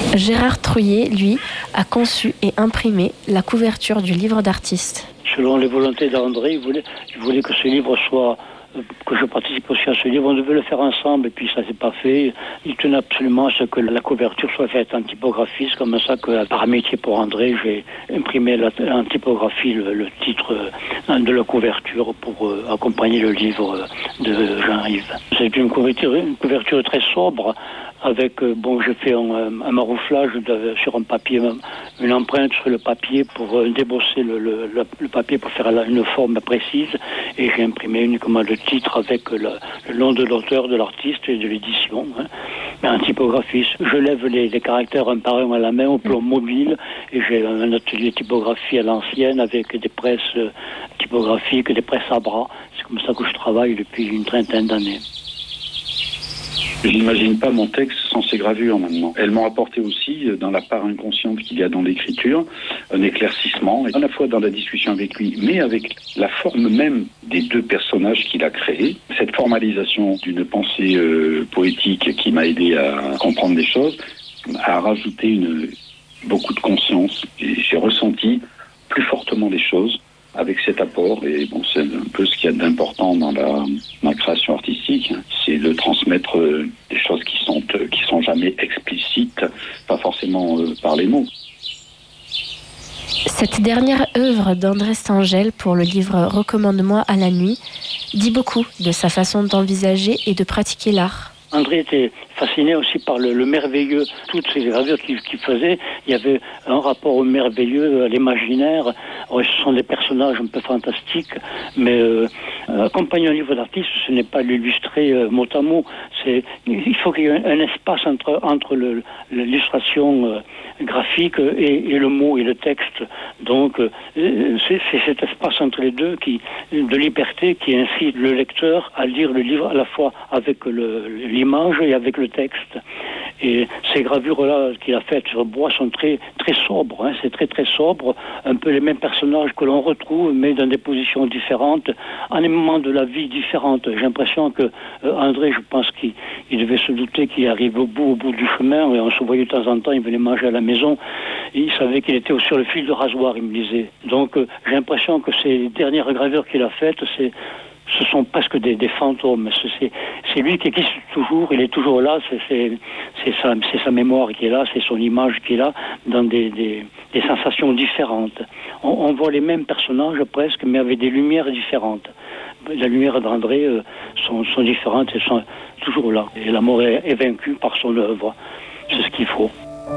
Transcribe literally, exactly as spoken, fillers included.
Gérard Trouillet, lui, a conçu et imprimé la couverture du livre d'artiste. Selon les volontés d'André, il voulait, il voulait que ce livre soit, que je participe aussi à ce livre. On devait le faire ensemble et puis ça s'est pas fait. Il tenait absolument à ce que la couverture soit faite en typographie. C'est comme ça que, par amitié pour André, j'ai imprimé la, en typographie le, le titre de la couverture pour euh, accompagner le livre de Jean-Yves. C'est une couverture, une couverture très sobre. Avec, euh, bon, j'ai fait un, un marouflage de, sur un papier, une empreinte sur le papier pour euh, débosser le, le, le, le papier pour faire la, une forme précise. Et j'ai imprimé uniquement le titre avec le, le nom de l'auteur, de l'artiste et de l'édition. Hein. Mais en typographie, je lève les, les caractères un par un à la main au plomb mobile. Et j'ai un atelier typographie à l'ancienne avec des presses euh, typographiques, des presses à bras. C'est comme ça que je travaille depuis une trentaine d'années. Je n'imagine pas mon texte sans ces gravures maintenant. Elles m'ont apporté aussi, dans la part inconsciente qu'il y a dans l'écriture, un éclaircissement, à la fois dans la discussion avec lui, mais avec la forme même des deux personnages qu'il a créés. Cette formalisation d'une pensée euh, poétique qui m'a aidé à comprendre des choses a rajouté une, beaucoup de conscience. Et j'ai ressenti plus fortement les choses avec cet apport. Et bon, c'est un peu ce qu'il y a d'important dans la, ma création artistique, c'est de transmettre euh, des choses qui sont euh, qui sont jamais explicites, pas forcément euh, par les mots. Cette dernière œuvre d'André Stengel pour le livre Recommande-moi à la nuit dit beaucoup de sa façon d'envisager et de pratiquer l'art. André était fasciné aussi par le, le merveilleux. Toutes ces gravures qu'il, qu'il faisait, il y avait un rapport au merveilleux, à l'imaginaire. Alors, ce sont des personnages un peu fantastiques, mais euh, accompagner un livre d'artiste, ce n'est pas l'illustrer euh, mot à mot. C'est, il faut qu'il y ait un, un espace entre, entre le, l'illustration euh, graphique et, et le mot et le texte. Donc, euh, c'est, c'est cet espace entre les deux qui, de liberté qui incite le lecteur à lire le livre à la fois avec le, l'image et avec le texte. Et ces gravures-là qu'il a faites sur bois sont très, très sobres. Hein. C'est très, très sobre. Un peu les mêmes personnages que l'on retrouve, mais dans des positions différentes, en des moments de la vie différentes. J'ai l'impression que euh, André, je pense qu'il il devait se douter qu'il arrive au bout, au bout du chemin. Et on se voyait de temps en temps, il venait manger à la maison. Et il savait qu'il était sur le fil de rasoir, il me disait. Donc, euh, j'ai l'impression que ces dernières gravures qu'il a faites, c'est ce sont presque des, des fantômes. C'est, c'est lui qui existe toujours, il est toujours là, c'est, c'est, c'est, sa, c'est sa mémoire qui est là, c'est son image qui est là, dans des, des, des sensations différentes. On, on voit les mêmes personnages presque, mais avec des lumières différentes. La lumière d'André euh, sont, sont différentes et sont toujours là. Et la mort est, est vaincue par son œuvre. C'est ce qu'il faut.